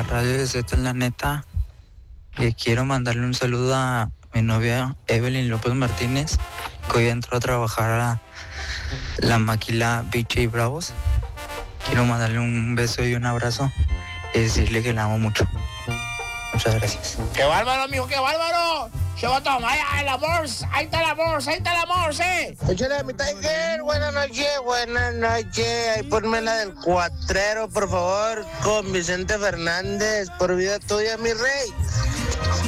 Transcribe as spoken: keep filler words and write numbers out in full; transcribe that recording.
radio de Z, la neta. Y quiero mandarle un saludo a mi novia Evelyn López Martínez, que hoy entró a trabajar a la maquila B J Bravos. Quiero mandarle un beso y un abrazo y decirle que la amo mucho. Muchas gracias. ¡Qué bárbaro, amigo! ¡Qué bárbaro! Llegó todo, ahí el amor, ahí está el amor, ahí está el amor, sí. Échale a mi Tiger, buenas noches, buenas noches. Ahí ponme la del cuatrero, por favor, con Vicente Fernández, por vida tuya, mi rey.